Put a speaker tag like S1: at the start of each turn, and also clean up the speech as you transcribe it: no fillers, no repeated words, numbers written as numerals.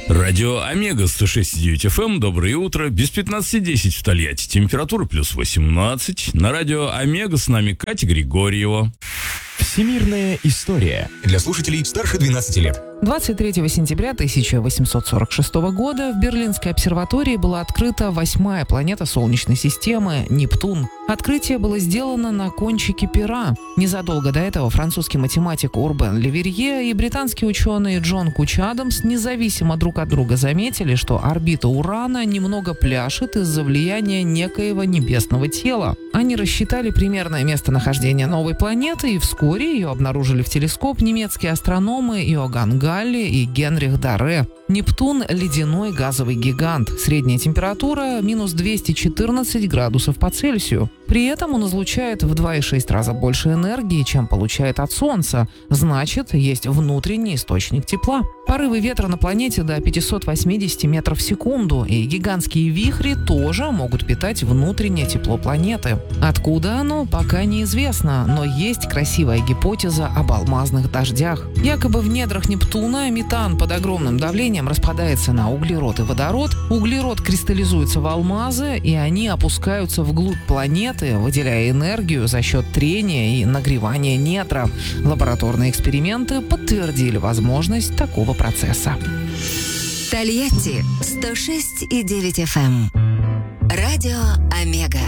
S1: Радио Омега 106,9 FM. Доброе утро. Без 15:10 в Тольятти. Температура плюс 18. На радио Омега с нами Катя Григорьева.
S2: Всемирная история для слушателей старше 12 лет.
S3: 23 сентября 1846 года в Берлинской обсерватории была открыта 8-я планета Солнечной системы – Нептун. Открытие было сделано на кончике пера. Незадолго до этого французский математик Урбен Леверье и британский ученый Джон Куч Адамс независимо друг от друга заметили, что орбита Урана немного пляшет из-за влияния некоего небесного тела. Они рассчитали примерное местонахождение новой планеты, и вскоре ее обнаружили в телескоп немецкие астрономы Иоганн Галли и Генрих Дарре. Нептун – ледяной газовый гигант. Средняя температура – минус 214 градусов по Цельсию. При этом он излучает в 2,6 раза больше энергии, чем получает от Солнца. Значит, есть внутренний источник тепла. Порывы ветра на планете до 580 метров в секунду, и гигантские вихри тоже могут питать внутреннее тепло планеты. Откуда оно, пока неизвестно, но есть красивая гипотеза об алмазных дождях. Якобы в недрах Нептуна метан под огромным давлением распадается на углерод и водород, углерод кристаллизуется в алмазы, и они опускаются вглубь планеты, выделяя энергию за счет трения и нагревания недра. Лабораторные эксперименты подтвердили возможность такого процесса.
S4: Тольятти 106,9 FM. Радио Омега.